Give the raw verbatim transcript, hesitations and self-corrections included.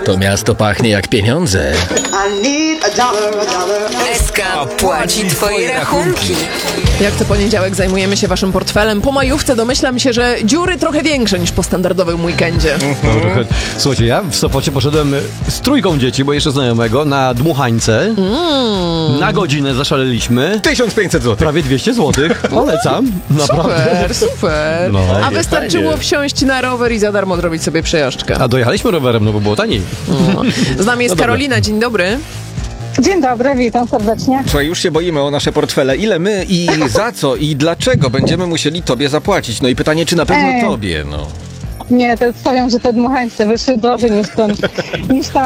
To miasto pachnie jak pieniądze. S K płaci twoje rachunki. Jak co poniedziałek zajmujemy się waszym portfelem. Po majówce domyślam się, że dziury trochę większe niż po standardowym weekendzie. No, trochę. Słuchajcie, ja w Sopocie poszedłem z trójką dzieci, bo jeszcze znajomego, na dmuchańce. Mm. Na godzinę zaszaleliśmy. tysiąc pięćset złotych. Prawie dwieście złotych. Polecam. Naprawdę. Super, super. No. A Fajnie, wystarczyło fajnie. wsiąść na rower i za darmo zrobić sobie przejażdżkę. A dojechaliśmy rowerem, no bo było taniej. No. Z nami jest No dobra. Karolina, dzień dobry. Dzień dobry, witam serdecznie. Słuchaj, już się boimy o nasze portfele. Ile my i za co i dlaczego będziemy musieli tobie zapłacić? No i pytanie, czy na pewno Ej. tobie, no. Nie, to stawiam, że te dmuchańce wyszły drożej niż ten, niż ta